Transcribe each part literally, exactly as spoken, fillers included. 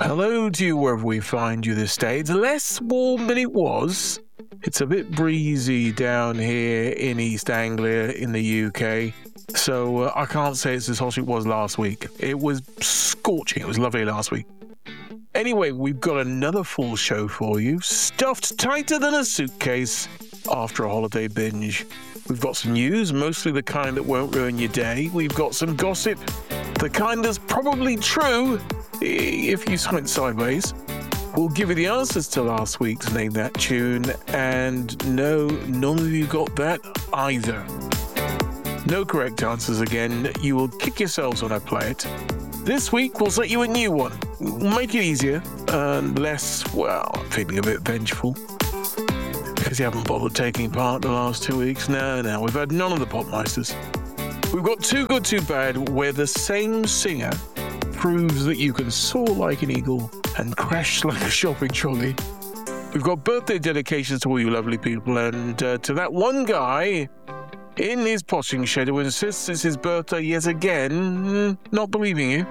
Hello to you wherever we find you this day. It's less warm than it was. It's a bit breezy down here in East Anglia in the U K. So uh, I can't say it's as hot as it was last week. It was scorching. It was lovely last week. Anyway, we've got another full show for you, stuffed tighter than a suitcase after a holiday binge. We've got some news, mostly the kind that won't ruin your day. We've got some gossip, the kind that's probably true if you squint sideways. We'll give you the answers to last week's Name That Tune, and no, none of you got that either. No correct answers again. You will kick yourselves when I play it. This week, we'll set you a new one. We'll make it easier and less, well, I'm feeling a bit vengeful because you haven't bothered taking part the last two weeks. No, no, we've had none of the Popmeisters. We've got Too Good Too Bad, where the same singer proves that you can soar like an eagle and crash like a shopping trolley. We've got birthday dedications to all you lovely people, and uh, to that one guy in his potting shed who insists it's his birthday yet again, not believing you.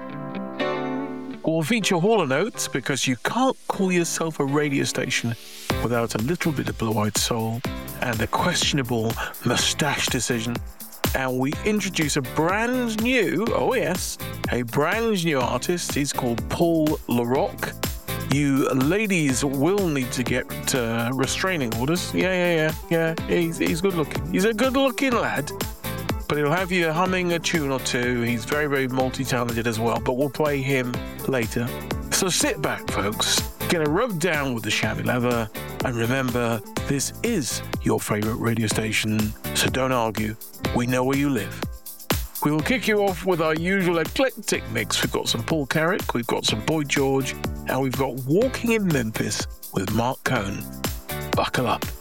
We'll feature Hall and Oates, because you can't call yourself a radio station without a little bit of blue-eyed soul and a questionable moustache decision. And we introduce a brand new, oh yes, a brand new artist. He's called Paul LaRock. You ladies will need to get uh, restraining orders. Yeah, yeah, yeah, yeah. He's, he's good looking. He's a good looking lad. But he'll have you humming a tune or two. He's very, very multi-talented as well. But we'll play him later. So sit back, folks. Get a rub down with the chamois leather. And remember, this is your favourite radio station. So don't argue. We know where you live. We will kick you off with our usual eclectic mix. We've got some Paul Carrick, we've got some Boy George, and we've got Walking in Memphis with Mark Cohn. Buckle up.